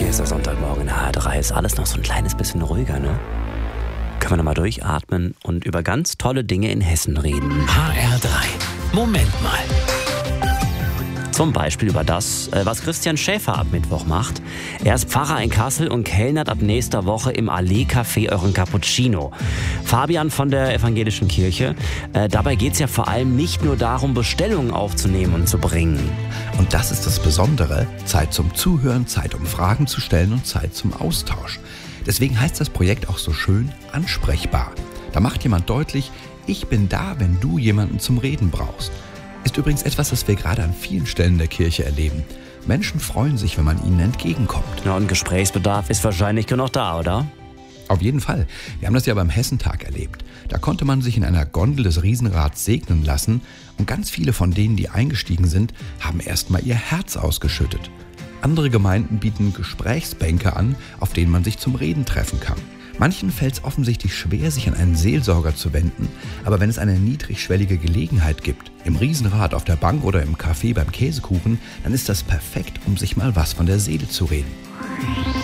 Hier ist der Sonntagmorgen in HR3. Ist alles noch so ein kleines bisschen ruhiger, ne? Können wir nochmal durchatmen und über ganz tolle Dinge in Hessen reden. HR3. Moment mal. Zum Beispiel über das, was Christian Schäfer ab Mittwoch macht. Er ist Pfarrer in Kassel und kellnert ab nächster Woche im Allee-Café euren Cappuccino. Fabian von der Evangelischen Kirche. Dabei geht es ja vor allem nicht nur darum, Bestellungen aufzunehmen und zu bringen. Und das ist das Besondere. Zeit zum Zuhören, Zeit um Fragen zu stellen und Zeit zum Austausch. Deswegen heißt das Projekt auch so schön ansprechbar. Da macht jemand deutlich, ich bin da, wenn du jemanden zum Reden brauchst. Ist übrigens etwas, das wir gerade an vielen Stellen der Kirche erleben. Menschen freuen sich, wenn man ihnen entgegenkommt. Ja, und Gesprächsbedarf ist wahrscheinlich genug da, oder? Auf jeden Fall. Wir haben das ja beim Hessentag erlebt. Da konnte man sich in einer Gondel des Riesenrads segnen lassen und ganz viele von denen, die eingestiegen sind, haben erstmal ihr Herz ausgeschüttet. Andere Gemeinden bieten Gesprächsbänke an, auf denen man sich zum Reden treffen kann. Manchen fällt es offensichtlich schwer, sich an einen Seelsorger zu wenden, aber wenn es eine niedrigschwellige Gelegenheit gibt, im Riesenrad, auf der Bank oder im Café beim Käsekuchen, dann ist das perfekt, um sich mal was von der Seele zu reden.